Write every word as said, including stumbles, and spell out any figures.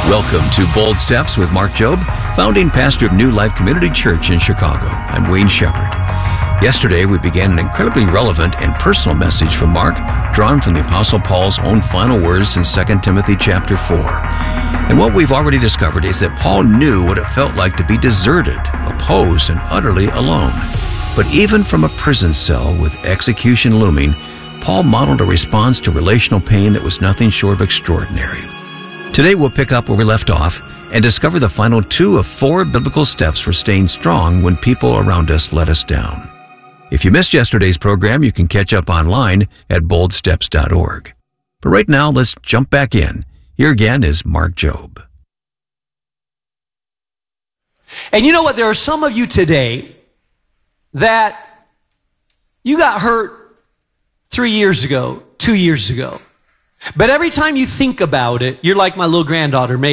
Welcome to Bold Steps with Mark Jobe, founding pastor of New Life Community Church in Chicago. I'm Wayne Shepherd. Yesterday, we began an incredibly relevant and personal message from Mark, drawn from the Apostle Paul's own final words in Second Timothy chapter four. And what we've already discovered is that Paul knew what it felt like to be deserted, opposed, and utterly alone. But even from a prison cell with execution looming, Paul modeled a response to relational pain that was nothing short of extraordinary. Today we'll pick up where we left off and discover the final two of four biblical steps for staying strong when people around us let us down. If you missed yesterday's program, you can catch up online at bold steps dot org. But right now, let's jump back in. Here again is Mark Jobe. And you know what? There are some of you today that you got hurt three years ago, two years ago. But every time you think about it, you're like my little granddaughter,